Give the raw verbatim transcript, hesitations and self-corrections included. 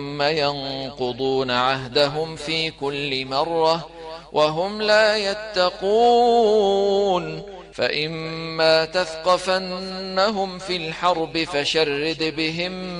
ثم ينقضون عهدهم في كل مرة وهم لا يتقون فإما تثقفنهم في الحرب فشرد بهم